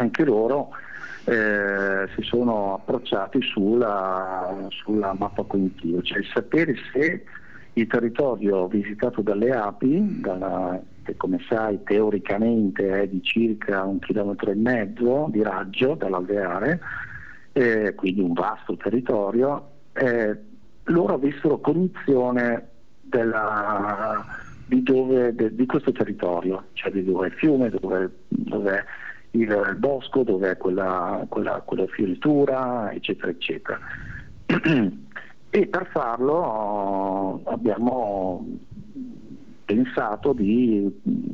anche loro si sono approcciati sulla mappa cognitiva, cioè il sapere se il territorio visitato dalle api, che come sai teoricamente è di circa 1,5 km di raggio dall'alveare, quindi un vasto territorio, loro avessero cognizione di questo territorio, cioè di dove è il fiume, dove è il bosco, dove è quella fioritura, eccetera, eccetera. E per farlo abbiamo pensato di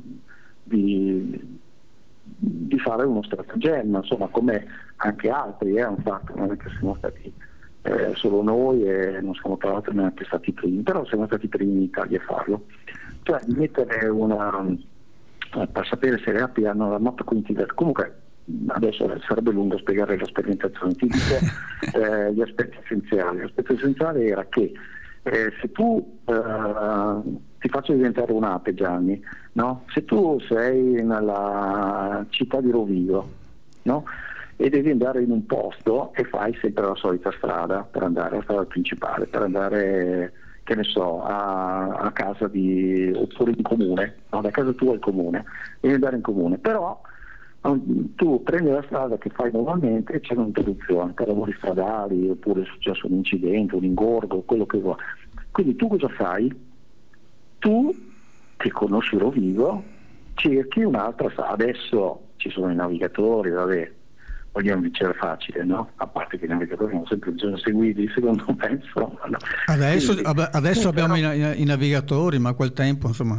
fare uno stratagemma, insomma, come anche altri hanno fatto, non è che siamo stati solo noi e non siamo tra l'altro neanche stati primi, però siamo stati i primi in Italia a farlo, cioè di mettere per sapere se le api hanno la mappa cognitiva. Comunque adesso sarebbe lungo spiegare la sperimentazione, ti dico gli aspetti essenziali. L'aspetto essenziale era che se tu ti faccio diventare un'ape, Gianni, no? Se tu sei nella città di Rovigo, no? E devi andare in un posto e fai sempre la solita strada per andare alla strada principale, per andare, che ne so, a casa oppure in comune, no? Da casa tua al comune, devi andare in comune, però tu prendi la strada che fai normalmente e c'è un'interruzione per lavori stradali, oppure è successo un incidente, un ingorgo, quello che vuoi. Quindi tu cosa fai? Tu, che conosci Rovigo, cerchi un'altra strada. Adesso ci sono i navigatori, vabbè, vogliamo dicere facile, no? A parte che i navigatori hanno sempre bisogno di seguirli, secondo me, insomma, no? Adesso abbiamo i navigatori, ma a quel tempo, insomma...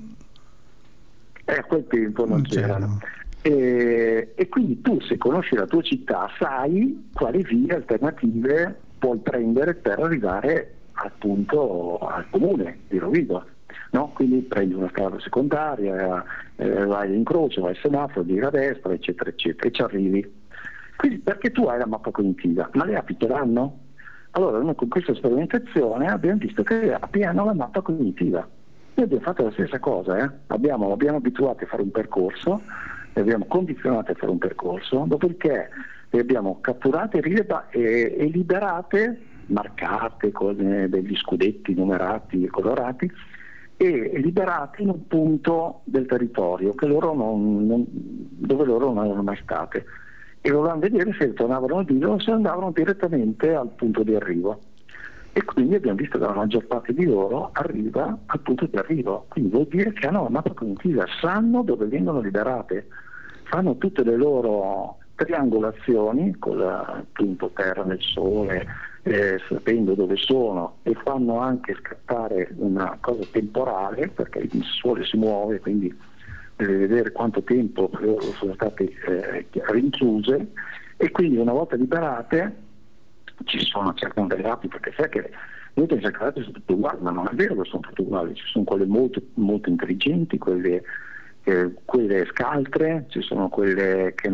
A quel tempo non c'erano. E quindi tu, se conosci la tua città, sai quali vie alternative puoi prendere per arrivare appunto al comune di Rovigo, no? Quindi prendi una strada secondaria, vai in croce, vai al semaforo, giri a destra, eccetera, eccetera, e ci arrivi. Quindi perché tu hai la mappa cognitiva, ma le api te l'hanno? Allora noi con questa sperimentazione abbiamo visto che le api hanno la mappa cognitiva. Noi abbiamo fatto la stessa cosa, abbiamo abituati a fare un percorso, le abbiamo condizionate a fare un percorso, dopodiché le abbiamo catturate e liberate, marcate con degli scudetti numerati e colorati, e liberate in un punto del territorio che dove loro non erano mai state, e volevano vedere se tornavano al vivo o se andavano direttamente al punto di arrivo. E quindi abbiamo visto che la maggior parte di loro arriva al punto di arrivo, quindi vuol dire che hanno la mappa cognitiva, sanno dove vengono liberate, fanno tutte le loro triangolazioni con appunto terra nel sole, sapendo dove sono, e fanno anche scattare una cosa temporale, perché il sole si muove, quindi deve vedere quanto tempo loro sono state rinchiuse, e quindi una volta liberate cercano delle api, perché sai che noi pensiamo che le api sono tutte uguali, ma non è vero che sono tutte uguali, ci sono quelle molto, molto intelligenti, quelle scaltre, ci sono quelle che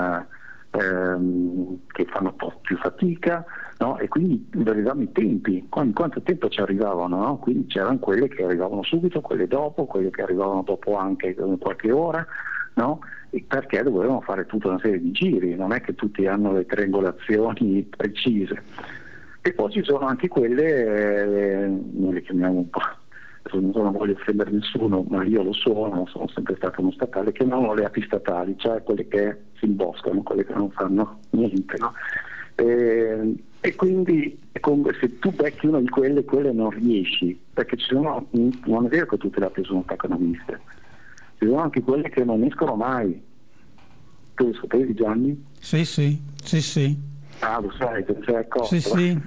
che fanno un po' più fatica, no? E quindi vedevamo i tempi, quanto tempo ci arrivavano, no? Quindi c'erano quelle che arrivavano subito, quelle dopo, quelle che arrivavano dopo anche qualche ora, no? E perché dovevano fare tutta una serie di giri, non è che tutti hanno le triangolazioni precise. E poi ci sono anche quelle, noi le chiamiamo un po', non voglio offendere nessuno, ma io lo sono sempre stato uno statale, chiamano le api statali, cioè quelle che si imboscano, quelle che non fanno niente, no? E quindi se tu becchi una di quelle non riesci, perché non è vero che tutte le api sono stacanoviste, ci sono anche quelle che non escono mai. Tu lo sapevi, Gianni? Sì. Ah, lo sai, te ne sei accorto?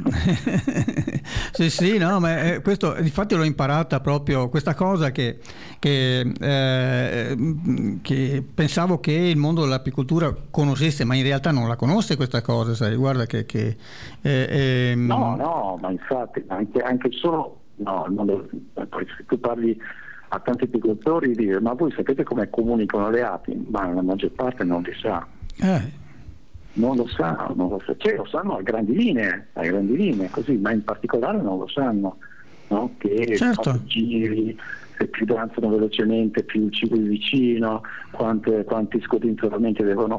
Sì, no, ma questo infatti l'ho imparata proprio, questa cosa che pensavo che il mondo dell'apicoltura conoscesse, ma in realtà non la conosce questa cosa, sai, guarda che No, ma infatti anche solo poi se tu parli a tanti apicoltori dire: ma voi sapete come comunicano le api? Ma la maggior parte non li sa. Non lo sanno, cioè lo sanno a grandi linee così, ma in particolare non lo sanno, no? Che certo. Giri, se più danzano velocemente più ci vuoi vicino, quanti scodinzolamenti devono